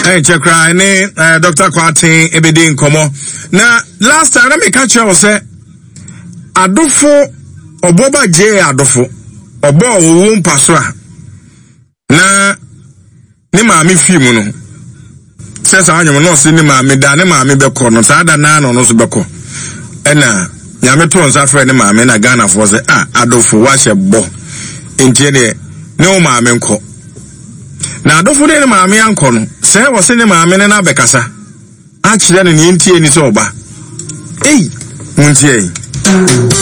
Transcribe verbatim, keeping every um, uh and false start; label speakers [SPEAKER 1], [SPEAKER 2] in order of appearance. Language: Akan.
[SPEAKER 1] Hey, check right ne Doctor Kwate ebedi nkomo. Na last time na me catch you say adofo oboba je adofo obo owo mpaso a na ne maami fi mu no sesa anyem no se ne maami da ne maami beko no sa da na no no so beko ena nyame to nsa frɛ ne maami na Ghana fo se ah adofo wa hye bo entie ne ne o maami nko na adofo ne maami anko no se wo se ne maami ne na bekasa a kyerɛ ne ne entie ni so oba ei muntie